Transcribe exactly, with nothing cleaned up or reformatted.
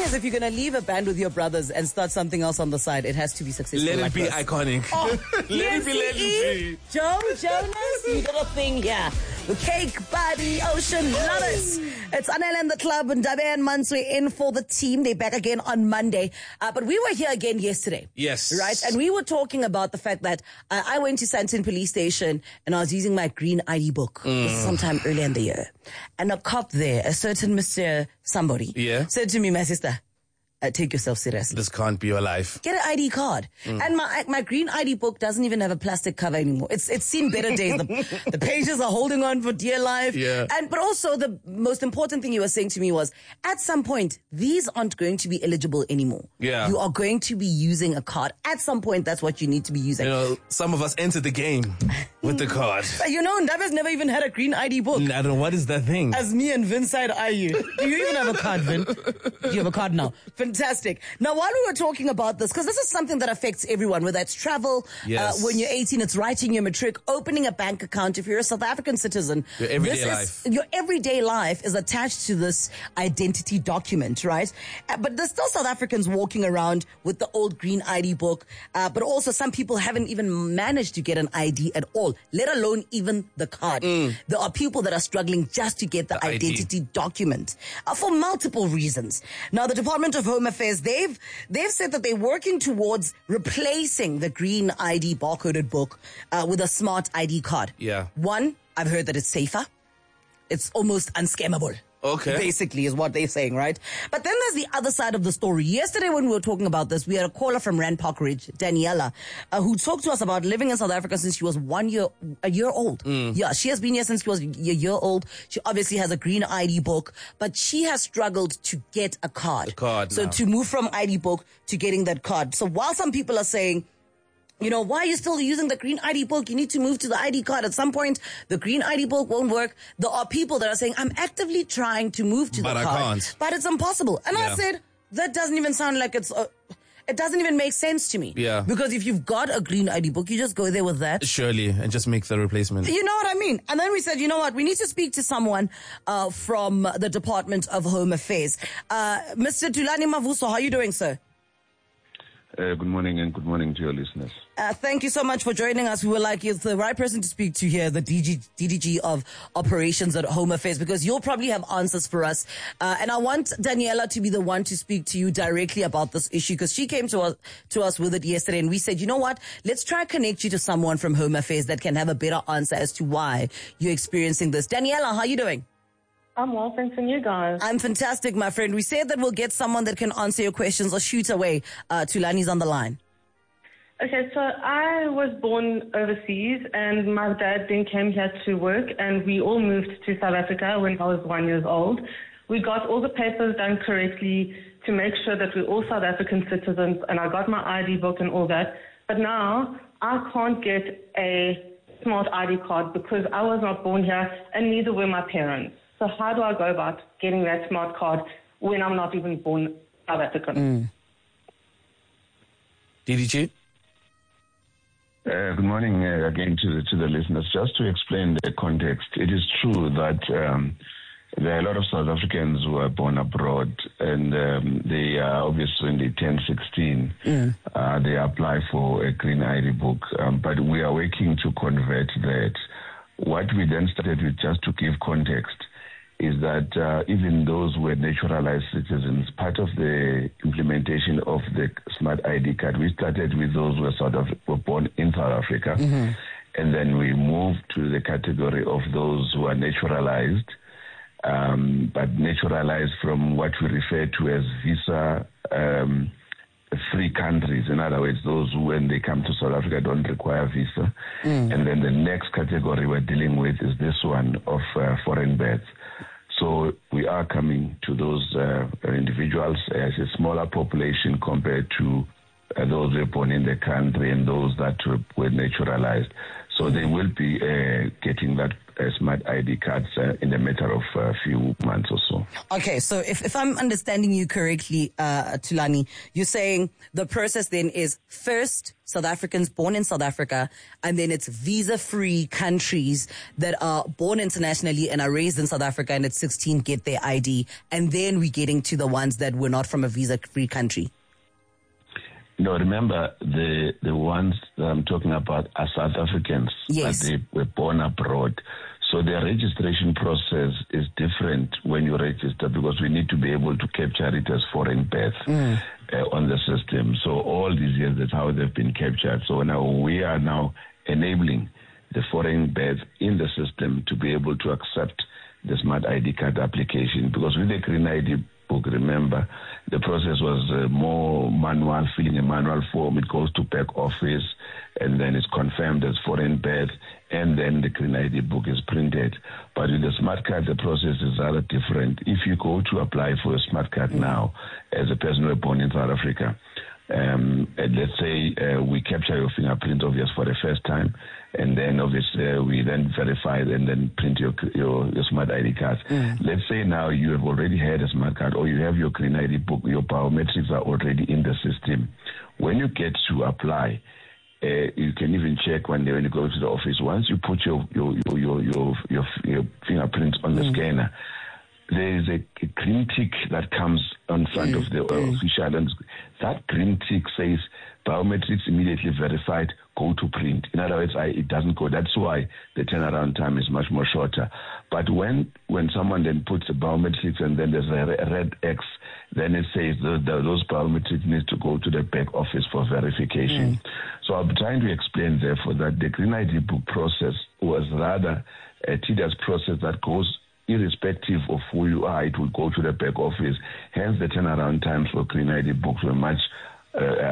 is, if you're going to leave a band with your brothers and start something else on the side, it has to be successful. Let it like be this. iconic. Oh, Let it be legendary. Joe Jonas, you got a thing here. The Cake Body Ocean Lovers. It's Anel and the Club, and Dabe and Manswe in for the team. They're back again on Monday. Uh, but we were here again yesterday. Yes. Right? And we were talking about the fact that uh, I went to Sandton Police Station and I was using my green I D book Mm. sometime earlier in the year. And a cop there, a certain Mister Somebody, Yeah. said to me, my sister, Uh, take yourself seriously. This can't be your life. Get an I D card. Mm. And my my green I D book doesn't even have a plastic cover anymore. It's it's seen better days. The, the pages are holding on for dear life. Yeah. And but also the most important thing you were saying to me was, at some point, these aren't going to be eligible anymore. Yeah. You are going to be using a card. At some point, that's what you need to be using. You know, some of us entered the game with the card. But you know, Ndaba's never even had a green I D book. I don't know, what is that thing? As me and Vin side eye you. Do you even have a card, Vin? Do you have a card now? Fantastic. Now, while we were talking about this, because this is something that affects everyone, whether it's travel, Yes. uh, when you're eighteen, it's writing your matric, opening a bank account. If you're a South African citizen, Your everyday this life. Is, your everyday life is attached to this identity document, right? Uh, but there's still South Africans walking around with the old green I D book, uh, but also some people haven't even managed to get an I D at all, let alone even the card. Mm. There are people that are struggling just to get the, The I D. identity document uh, for multiple reasons. Now, the Department of Home Affairs, they've they've said that they're working towards replacing the green I D barcoded book uh, with a smart I D card. Yeah. One, I've heard that it's safer. It's almost unscammable. Okay. Basically is what they're saying, right? But then there's the other side of the story. Yesterday when we were talking about this, we had a caller from Rand Park Ridge, Daniela, uh, who talked to us about living in South Africa since she was one year, a year old. Mm. Yeah, she has been here since she was a year old. She obviously has a green I D book, but she has struggled to get a card. A card So now. to move from I D book to getting that card. So while some people are saying, you know, why are you still using the green I D book? You need to move to the I D card. At some point, the green I D book won't work. There are people that are saying, I'm actively trying to move to But the I card. can't. But it's impossible. And I Yeah. said, that doesn't even sound like it's, uh, it doesn't even make sense to me. Yeah. Because if you've got a green I D book, you just go there with that. Surely, and just make the replacement. You know what I mean? And then we said, you know what? We need to speak to someone uh, from the Department of Home Affairs. Uh, Mister Tulani Mavuso, how are you doing, sir? Uh, good morning and good morning to your listeners. Uh, thank you so much for joining us. We were like, you're the right person to speak to here, the D G, D D G of Operations at Home Affairs, because you'll probably have answers for us. Uh, and I want Daniela to be the one to speak to you directly about this issue, because she came to us, to us with it yesterday, and we said, you know what? Let's try to connect you to someone from Home Affairs that can have a better answer as to why you're experiencing this. Daniela, how are you doing? I'm well, thanks, and you guys? I'm fantastic, my friend. We said that we'll get someone that can answer your questions or shoot away. Uh, Tulani's on the line. Okay, so I was born overseas, and my dad then came here to work, and we all moved to South Africa when I was one years old. We got all the papers done correctly to make sure that we're all South African citizens, and I got my I D book and all that. But now I can't get a smart I D card because I was not born here, and neither were my parents. So how do I go about getting that smart card when I'm not even born South African? Mm. D D G? Uh, good morning uh, again to the, to the listeners. Just to explain the context, it is true that um, there are a lot of South Africans who are born abroad, and um, they are obviously in the ten sixteen. Mm. Uh, they apply for a green I D book, um, but we are working to convert that. What we then started with, just to give context, is that uh, even those who were naturalized citizens, part of the implementation of the smart I D card, we started with those who were, sort of, were born in South Africa, mm-hmm. and then we moved to the category of those who are naturalized, um, but naturalized from what we refer to as visa um, free countries. In other words, those who, when they come to South Africa, don't require visa. Mm. And then the next category we're dealing with is this one of uh, foreign births. So we are coming to those uh, individuals as a smaller population compared to uh, those who were born in the country and those that were, were naturalized. So So they will be uh, getting that uh, smart I D cards uh, in a matter of a uh, few months or so. Okay, so if, if I'm understanding you correctly, uh, Thulani, you're saying the process then is first South Africans born in South Africa, and then it's visa-free countries that are born internationally and are raised in South Africa and at sixteen get their I D, and then we're getting to the ones that were not from a visa-free country. No, remember, the the ones that I'm talking about are South Africans, yes, but they were born abroad. So their registration process is different when you register, because we need to be able to capture it as foreign birth mm. uh, on the system. So all these years, that's how they've been captured. So now we are now enabling the foreign birth in the system to be able to accept the smart I D card application, because with the green I D book, remember, the process was uh, more manual, filling a manual form. It goes to back office, and then it's confirmed as foreign birth, and then the green I D book is printed. But with the smart card, the process is rather different. If you go to apply for a smart card mm-hmm. now, as a person who was born in South Africa, um, and let's say uh, we capture your fingerprint, obvious, for the first time, and then obviously uh, we then verify and then print your your, your smart I D card. Mm. Let's say now you have already had a smart card, or you have your green I D book, your biometrics are already in the system. When you get to apply, uh, you can even check when, when you go to the office. Once you put your your your your your, your, your fingerprint on the mm. scanner, there is a, a green tick that comes on front mm. of the uh, mm. official, and that green tick says biometrics immediately verified, go to print. In other words, I, it doesn't go. That's why the turnaround time is much more shorter. But when when someone then puts the biometrics and then there's a red X, then it says the, the, those biometrics need to go to the back office for verification. Mm. So I'm trying to explain, therefore, that the green I D book process was rather a tedious process that goes irrespective of who you are. It will go to the back office. Hence, the turnaround times for green I D books were much uh,